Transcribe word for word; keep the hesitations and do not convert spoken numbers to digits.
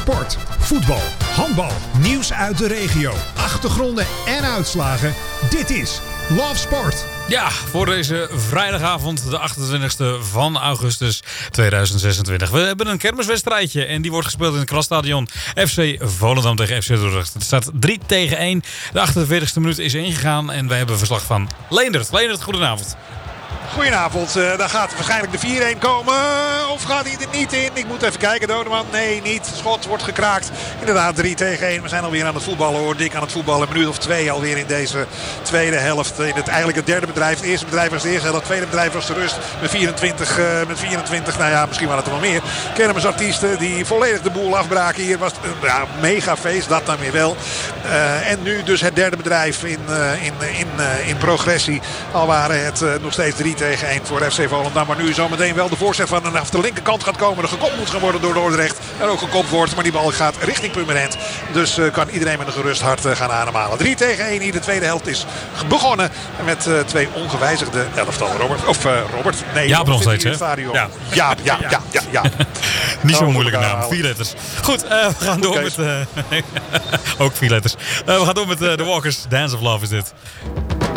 Sport, voetbal, handbal, nieuws uit de regio, achtergronden en uitslagen. Dit is Love Sport. Ja, voor deze vrijdagavond, de achtentwintigste van augustus tweeduizend zesentwintig. We hebben een kermiswedstrijdje en die wordt gespeeld in het Krasstadion. F C Volendam tegen F C Dordrecht. Het staat drie tegen één. De achtenveertigste minuut is ingegaan en wij hebben verslag van Leendert. Leendert, goedenavond. Goedenavond, uh, daar gaat waarschijnlijk de vier-een komen. Of gaat hij er niet in? Ik moet even kijken, Dodeman. Nee, niet. Schot wordt gekraakt. Inderdaad, drie tegen één. We zijn alweer aan het voetballen hoor. Dik aan het voetballen. Een minuut of twee alweer in deze tweede helft. In het eigenlijk het derde bedrijf. Het eerste bedrijf was de eerste helft. Het tweede bedrijf was de rust. Met vierentwintig, uh, met vierentwintig, nou ja, misschien waren het er wel meer. Kermisartiesten die volledig de boel afbraken. Hier was het een ja, mega feest, dat dan weer wel. Uh, en nu dus het derde bedrijf in, uh, in, in, uh, in progressie. Al waren het uh, nog steeds drie tegen één voor F C Volendam. Maar nu zometeen wel de voorzet van vanaf de linkerkant gaat komen. Er gekopt moet gaan worden door Dordrecht. En ook gekopt wordt. Maar die bal gaat richting Purmerend. Dus uh, kan iedereen met een gerust hart uh, gaan ademhalen. drie tegen één hier. De tweede helft is begonnen. Met uh, twee ongewijzigde elftal. Robert. Of uh, Robert. Nee, Jaap nog steeds, hè? Ja. Jaap, ja, ja, ja, ja. Niet zo'n moeilijke naam. Vier letters. Goed, uh, we gaan door okay. met... Uh, ook vier letters. Uh, we gaan door met uh, The Walkers. Dance of Love is dit.